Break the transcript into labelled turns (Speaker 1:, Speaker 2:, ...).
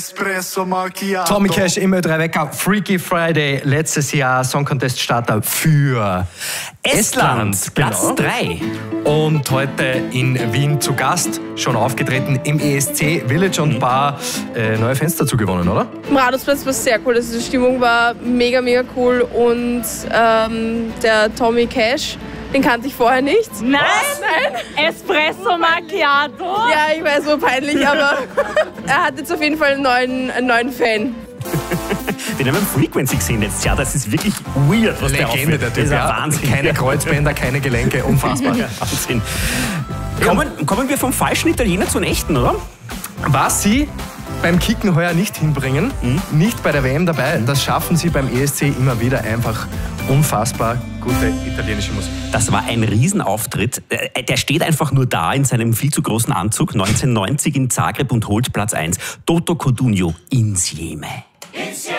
Speaker 1: Espresso Macchiato.
Speaker 2: Tommy Cash im Ö3 Wecker, Freaky Friday, letztes Jahr Song Contest Starter für
Speaker 3: Estland, Platz 3.
Speaker 2: Und heute in Wien zu Gast, schon aufgetreten im ESC Village und ein paar neue Fans dazu gewonnen, oder?
Speaker 4: Im Rathausplatz war es sehr cool, also die Stimmung war mega, mega cool und der Tommy Cash, den kannte ich vorher nicht.
Speaker 5: Nein! Espresso Macchiato!
Speaker 4: Ja, ich weiß, so peinlich, aber er hat jetzt auf jeden Fall einen neuen Fan.
Speaker 3: Den haben wir im Frequency gesehen letztes Jahr. Das ist wirklich weird, was der
Speaker 2: Legende,
Speaker 3: aufführt.
Speaker 2: der
Speaker 3: Das
Speaker 2: Typ.
Speaker 3: ist ein
Speaker 2: Ja,
Speaker 3: Wahnsinn.
Speaker 2: keine Kreuzbänder, keine Gelenke, unfassbar.
Speaker 3: Wahnsinn. Kommen wir vom falschen Italiener zu einem echten, oder?
Speaker 2: Was sie beim Kicken heuer nicht hinbringen, nicht bei der WM dabei, das schaffen sie beim ESC immer wieder. Einfach unfassbar gute italienische Musik.
Speaker 3: Das war ein Riesenauftritt. Der steht einfach nur da in seinem viel zu großen Anzug, 1990 in Zagreb und holt Platz 1. Toto Codugno, Insieme.